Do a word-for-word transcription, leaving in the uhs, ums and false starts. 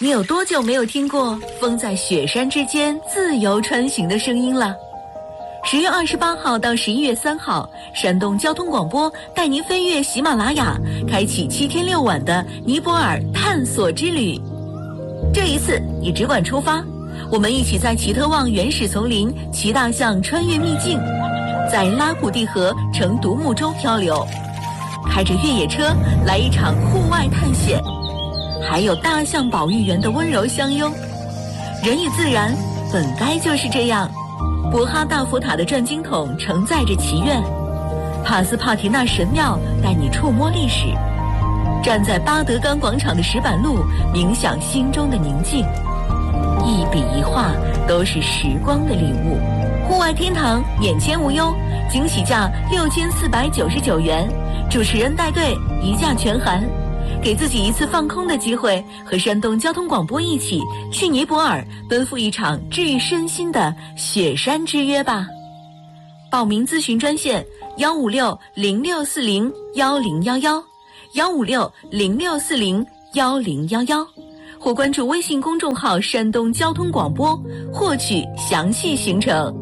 你有多久没有听过风在雪山之间自由穿行的声音了？十月二十八号到十一月三号，山东交通广播带您飞越喜马拉雅，开启七天六晚的尼泊尔探索之旅。这一次你只管出发，我们一起在奇特旺原始丛林骑大象穿越秘境，在拉普蒂河乘独木舟漂流，开着越野车来一场户外探险，还有大象保育员的温柔相拥。人与自然本该就是这样。博哈大佛塔的转经筒承载着祈愿，帕斯帕提纳神庙带你触摸历史，站在巴德冈广场的石板路冥想心中的宁静，一笔一画都是时光的礼物。户外天堂免签无忧，惊喜价六千四百九十九元，主持人带队，一价全含。给自己一次放空的机会，和山东交通广播一起去尼泊尔奔赴一场治愈身心的雪山之约吧。报名咨询专线幺五六零六四零幺零幺幺，幺五六零六四零幺零幺幺，或关注微信公众号山东交通广播获取详细行程。